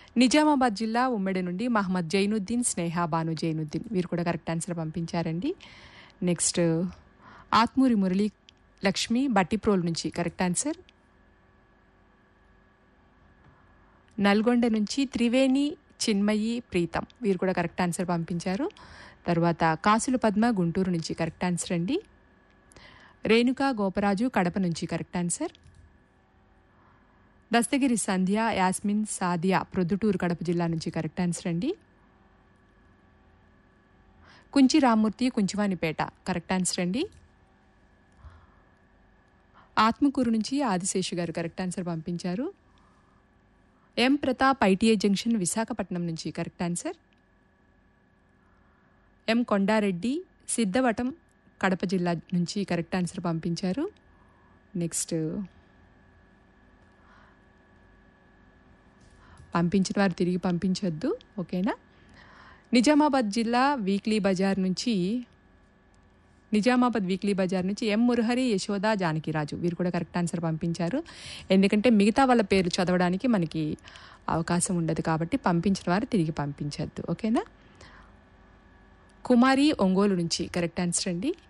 నిజామాబాద్ జిల్లా ఉమ్మడి నుండి మహమ్మద్ జైనుద్దీన్, స్నేహా బాను జైనుద్దీన్ వీరు కూడా కరెక్ట్ ఆన్సర్ పంపించారండి. నెక్స్ట్ ఆత్మూరి మురళీ లక్ష్మి బట్టిప్రోల్ నుంచి కరెక్ట్ ఆన్సర్. నల్గొండ నుంచి త్రివేణి చిన్మయి ప్రీతం వీరు కూడా కరెక్ట్ ఆన్సర్ పంపించారు. తర్వాత కాసుల పద్మ గుంటూరు నుంచి కరెక్ట్ ఆన్సర్ అండి. రేణుకా గోపరాజు కడప నుంచి కరెక్ట్ ఆన్సర్. దస్తగిరి సంధ్య, యాస్మిన్, సాదియా ప్రొద్దుటూరు కడప జిల్లా నుంచి కరెక్ట్ ఆన్సర్ అండి. కుంచి రామ్మూర్తి కుంచివానిపేట కరెక్ట్ ఆన్సర్ అండి. ఆత్మకూరు నుంచి ఆదిశేషు గారు కరెక్ట్ ఆన్సర్ పంపించారు. ఎం ప్రతాప్ ఐటీఐ జంక్షన్ విశాఖపట్నం నుంచి కరెక్ట్ ఆన్సర్. ఎం కొండారెడ్డి సిద్ధవటం కడప జిల్లా నుంచి కరెక్ట్ ఆన్సర్ పంపించారు. నెక్స్ట్ పంపించిన వారు తిరిగి పంపించొద్దు, ఓకేనా. నిజామాబాద్ వీక్లీ బజార్ నుంచి ఎం మురహరి, యశోద, జానకిరాజు వీరు కూడా కరెక్ట్ ఆన్సర్ పంపించారు. ఎందుకంటే మిగతా వాళ్ళ పేర్లు చదవడానికి మనకి అవకాశం ఉండదు కాబట్టి పంపించిన వారు తిరిగి పంపించొద్దు, ఓకేనా. కుమారి ఒంగోలు నుంచి కరెక్ట్ ఆన్సర్ అండి.